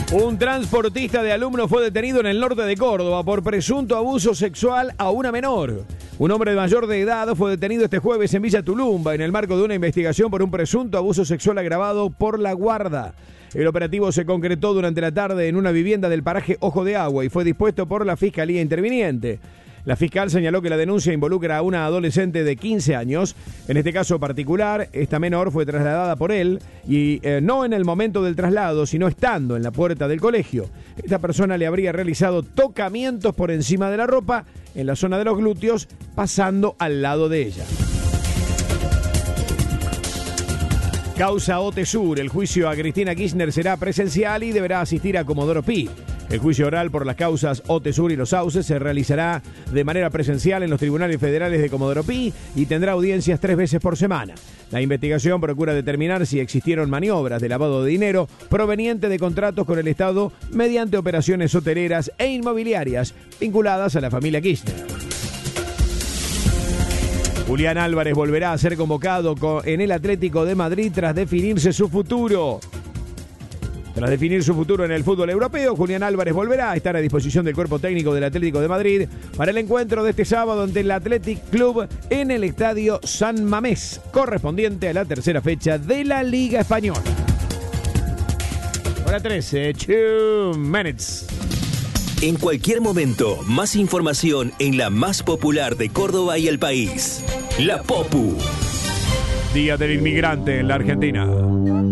Un transportista de alumnos fue detenido en el norte de Córdoba por presunto abuso sexual a una menor. Un hombre mayor de edad fue detenido este jueves en Villa Tulumba en el marco de una investigación por un presunto abuso sexual agravado por la guarda. El operativo se concretó durante la tarde en una vivienda del paraje Ojo de Agua y fue dispuesto por la Fiscalía Interviniente. La fiscal señaló que la denuncia involucra a una adolescente de 15 años. En este caso particular, esta menor fue trasladada por él y no en el momento del traslado, sino estando en la puerta del colegio. Esta persona le habría realizado tocamientos por encima de la ropa, en la zona de los glúteos, pasando al lado de ella. Causa OTESUR. El juicio a Cristina Kirchner será presencial y deberá asistir a Comodoro Pi. El juicio oral por las causas OTESUR y Los Sauces se realizará de manera presencial en los tribunales federales de Comodoro Pi y tendrá audiencias 3 veces por semana. La investigación procura determinar si existieron maniobras de lavado de dinero proveniente de contratos con el Estado mediante operaciones hoteleras e inmobiliarias vinculadas a la familia Kirchner. Julián Álvarez volverá a ser convocado en el Atlético de Madrid tras definirse su futuro. Tras definir su futuro en el fútbol europeo, Julián Álvarez volverá a estar a disposición del cuerpo técnico del Atlético de Madrid para el encuentro de este sábado ante el Athletic Club en el Estadio San Mamés, correspondiente a la tercera fecha de la Liga Española. Hora 13, 2 minutes. En cualquier momento, más información en la más popular de Córdoba y el país. La Popu. Día del Inmigrante en la Argentina.